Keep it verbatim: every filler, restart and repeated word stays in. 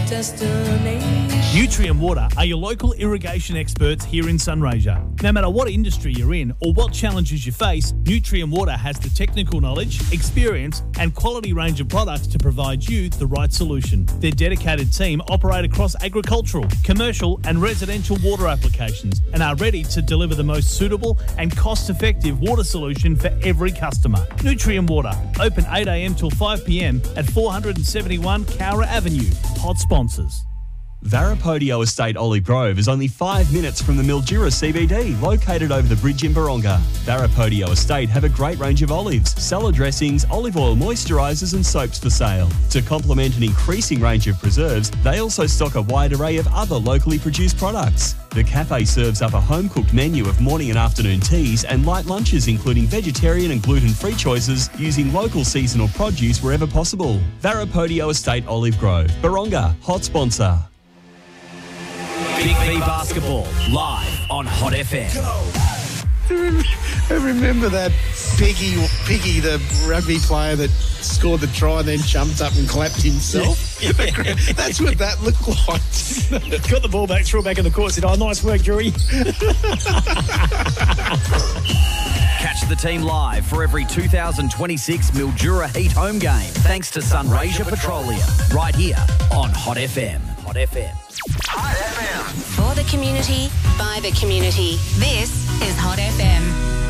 destination. Nutrient Water are your local irrigation experts here in Sunraysia. No matter what industry you're in or what challenges you face, Nutrient Water has the technical knowledge, experience and quality range of products to provide you the right solution. Their dedicated team operate across agricultural, commercial and residential water applications and are ready to deliver the most suitable and cost-effective water solution for every customer. Nutrient Water, open eight a m till five p m at four seventy-one Cowra Avenue. Hot sponsors. Varapodio Estate Olive Grove is only five minutes from the Mildura C B D, located over the bridge in Baronga. Varapodio Estate have a great range of olives, salad dressings, olive oil moisturisers and soaps for sale. To complement an increasing range of preserves, they also stock a wide array of other locally produced products. The cafe serves up a home-cooked menu of morning and afternoon teas and light lunches including vegetarian and gluten-free choices using local seasonal produce wherever possible. Varapodio Estate Olive Grove, Baronga, hot sponsor. Big V Basketball, live on Hot F M. I remember that Piggy, Piggy, the rugby player that scored the try and then jumped up and clapped himself. That's what that looked like. Got the ball back, threw it back in the court, said, oh, nice work, Drury. Catch the team live for every two thousand twenty-six Mildura Heat home game, thanks to Sunraysia Petroleum, right here on Hot F M. Hot F M. Hot F M. For the community, by the community. This is Hot F M.